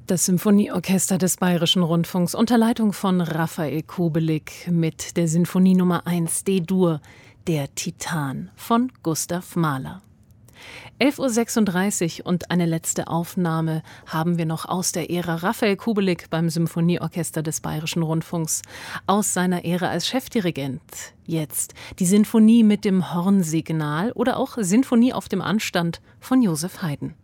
Das Symphonieorchester des Bayerischen Rundfunks unter Leitung von Raphael Kubelik mit der Sinfonie Nummer 1 D-Dur, der Titan von Gustav Mahler. 11:36 Uhr und eine letzte Aufnahme haben wir noch aus der Ära Raphael Kubelik beim Symphonieorchester des Bayerischen Rundfunks, aus seiner Ära als Chefdirigent. Jetzt die Sinfonie mit dem Hornsignal oder auch Sinfonie auf dem Anstand von Joseph Haydn.